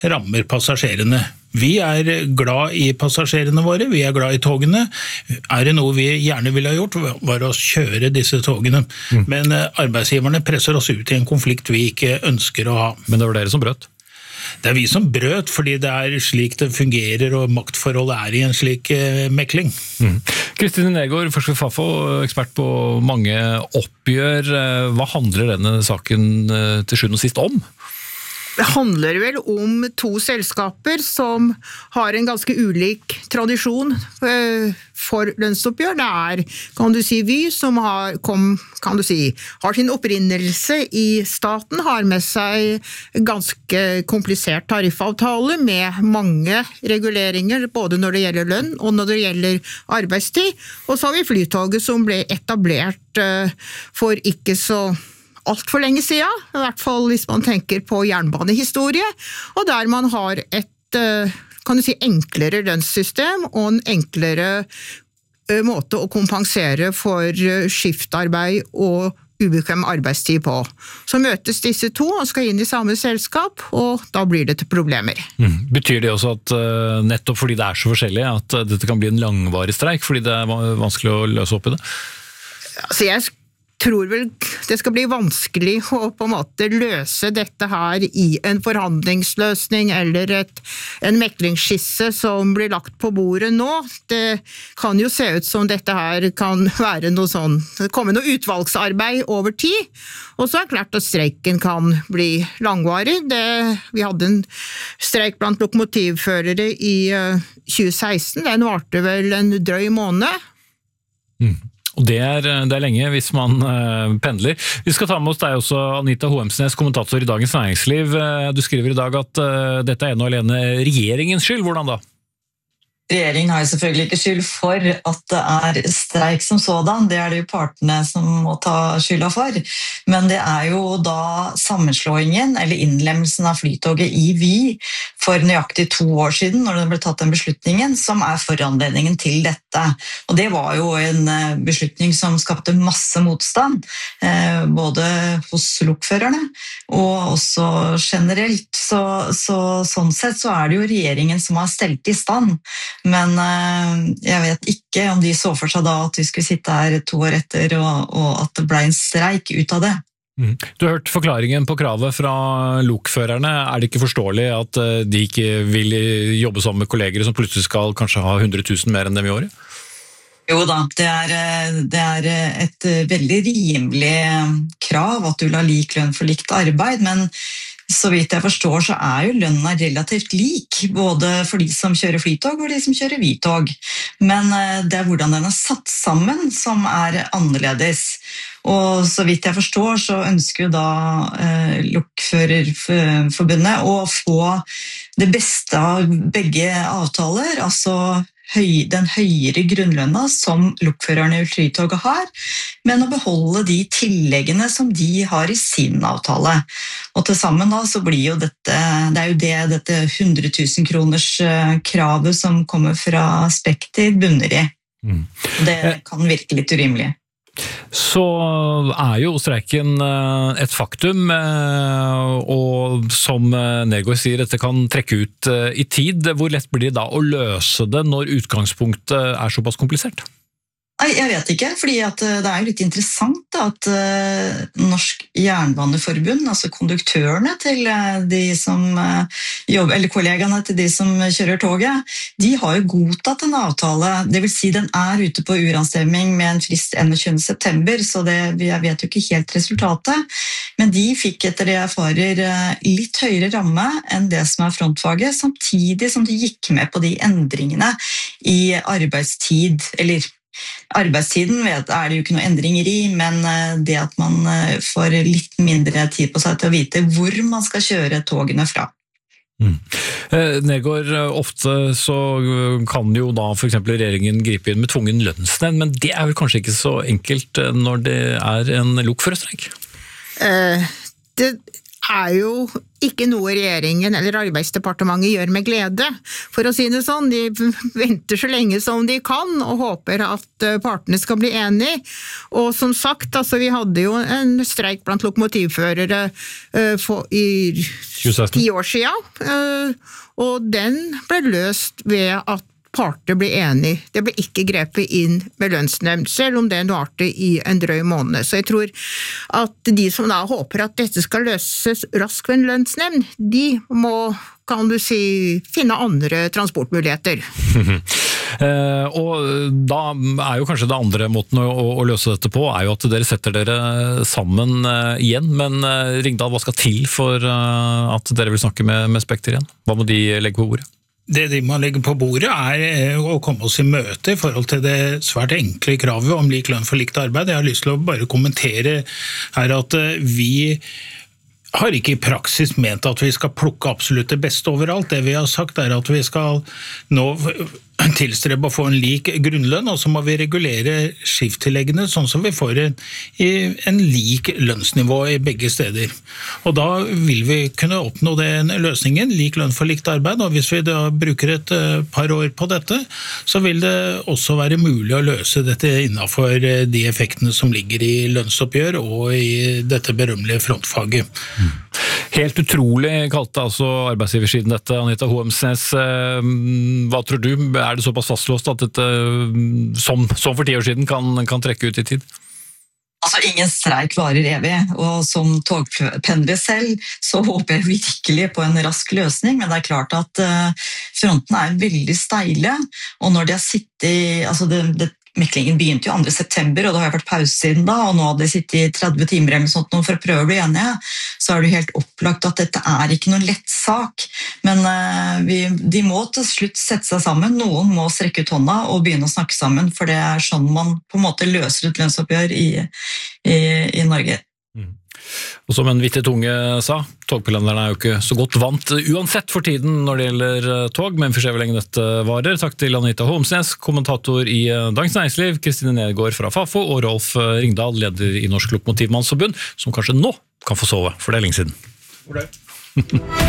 rammer passasjerene. Vi glad i passasjerene våre, vi glad i togene. Det noe vi gjerne ville ha gjort, var å kjøre disse togene. Men arbeidsgiverne presser oss ut i en konflikt vi ikke ønsker å ha. Men det var dere som brøt? Det vi som brøt, fordi det slik det fungerer, og maktforholdet i en slik mekling. Kristine Nergård, forsker ved Fafo, ekspert på mange oppgjør. Hva handler denne saken til sjuende og sist om? Det handler vel om to selskaper som har en ganske ulik tradisjon for lønnsoppgjør. Det kan du si, Vy, som har sin opprinnelse i staten, har med seg ganske komplisert tariffavtale med mange reguleringer, både når det gjelder lønn og når det gjelder arbeidstid. Og så har vi Flytoget, som ble etablert for ikke så alt for lenge siden, i hvert fall hvis man tenker på jernbanehistorie, og der man har et, kan du si, enklere lønnssystem og en enklere måte å kompensere for skiftarbeid og ubekvem arbeidstid på. Så møtes disse to og skal inn i samme selskap, og da blir det til problemer. Betyr det også at nettopp fordi det så forskjellig, at dette kan bli en langvarig streik, fordi det vanskelig å løse opp i det? Altså jeg tror vel det skal bli vanskelig å på en måte løse dette her i en forhandlingsløsning eller en meklingsskisse som blir lagt på bordet nå. Det kan jo se ut som dette her kan være det kommer noe utvalgsarbeid over tid, og så det klart at streiken kan bli langvarig. Vi hadde en streik blant lokomotivførere i 2016, den varte vel en drøy måned. Og det lenge hvis man pendler. Vi skal ta med oss deg også, Anita Hoemsnes, kommentator i Dagens Næringsliv. Du skriver i dag at dette ene og alene regjeringens skyld. Hvordan da? Regjeringen har jo selvfølgelig ikke skyld for at det streik som sådan, det det jo partene som må ta skylda for, men det jo da sammenslåingen eller innlemmelsen av Flytoget i Vy for nøyaktig 2 år siden, når det ble tatt den beslutningen, som foranledningen til dette. Og det var jo en beslutning som skapte masse motstand, både hos lokførerne og også generelt. Sånn sett så det jo regjeringen som har stelt i stand, men jeg vet ikke om de så for seg da at vi skulle sitte her 2 år etter, og at det ble en streik ut av det. Du har hørt forklaringen på kravet fra lokførerne. Det ikke forståelig at de ikke vil jobbe sammen med kolleger som plutselig skal kanskje ha 100 000 mer enn dem i året? Jo da, det et veldig rimelig krav at du vil ha lik lønn for likt arbeid, men så vidt jeg forstår så jo lønna relativt lik, både for de som kjører flytog og de som kjører Vy-tog. Men det hvordan den satt sammen som annerledes. Og så vidt jeg forstår så ønsker jo da Lokførerforbundet å få det beste av begge avtaler, altså den høyere grunnlønna som lokførerne i Flytoget har, men å beholde de tilleggene som de har i sin avtale. Og til sammen da så blir jo dette, det jo dette 100 000 kroners kravet som kommer fra Spekter bunner i. Det kan virke litt urimelig. Så jo streiken et faktum, og som Nergård sier, dette kan trekke ut i tid. Hvor lett blir det da å løse det når utgangspunktet såpass komplisert? Nei, jeg vet ikke, fordi at det jo litt interessant da, at Norsk Jernbaneforbund, altså konduktørene til de som jobber, eller kollegaene til de som kjører toget, de har jo godtatt en avtale, det vil si den ute på uranstemming med en frist 21. september, så jeg vet jo ikke helt resultatet, men de fikk etter det jeg erfarer litt høyere ramme enn det som frontfaget, samtidig som de gikk med på de endringene i arbeidstid, eller arbeidstiden det jo ikke noe endringer i, men det at man får litt mindre tid på seg til å vite hvor man skal kjøre togene fra. Nergård, ofte så kan jo da for eksempel regjeringen gripe inn med tvungen lønnsnevnd, men det vel kanskje ikke så enkelt når det en lokførerstreik? Det jo ikke noe regjeringen eller Arbeidsdepartementet gjør med glede, for å si det sånn. De venter så lenge som de kan, og håper at partene skal bli enige. Og som sagt, altså, vi hadde jo en streik blant lokomotivførere i 10 år siden, og den ble løst ved at parter blir enige. Det ble ikke grepet inn med lønnsnemnd, selv om det varte i en drøy måned. Så jeg tror at de som da håper at dette skal løses raskt ved en lønnsnemnd, de må, kan du si, finne andre transportmuligheter. Og da jo kanskje det andre måten å løse dette på, jo at dere setter dere sammen igjen. Men Ringdal, hva skal til for at dere vil snakke med Spekter igjen? Hva må de legge på bordet? Det de må legge på bordet å komme oss i møte i forhold til det svært enkle kravet om lik lønn for likt arbeid. Jeg har lyst til å bare kommentere her at vi har ikke i praksis ment at vi skal plukke absolutt det beste overalt. Det vi har sagt at vi skal nå tilstrebe å få en lik grunnlønn, og så må vi regulere skifttilleggene sånn som vi får en lik lønnsnivå i begge steder. Og da vil vi kunne oppnå den løsningen, lik lønn for likt arbeid, og hvis vi da bruker et par år på dette, så vil det også være mulig å løse dette innenfor de effektene som ligger i lønnsoppgjør og i dette berømmelige frontfaget. Helt utrolig kalte altså arbeidsgiversiden dette, Anita Hoemsnes. Hva tror du? Det såpass fastlåst at dette, som for 10 år siden, kan trekke ut i tid? Altså, ingen streik varer evig, og som togpendler selv, så håper jeg virkelig på en rask løsning, men det klart at frontene veldig steile, og når de har sittet, altså meklingen begynte jo 2. september, og det har vært pause siden da, og nå hadde de sittet i 30 timer eller sånt for å prøve å bli enige, så det helt opplagt at dette ikke noen lett sak. Men de må til slutt sette seg sammen, noen må strekke ut hånda og begynne å snakke sammen, for det sånn man på en måte løser et lønnsoppgjør i Norge. Og som en vittig tunge sa, togpendlerne jo ikke så godt vant uansett for tiden når det gjelder tog, men får se hvor lenge dette varer. Takk til Anita Hoemsnes, kommentator i Dagens Næringsliv, Kristine Nedgaard fra Fafo og Rolf Ringdal, leder i Norsk Lokomotivmannsforbund, som kanskje nå kan få sove, for det lenge siden.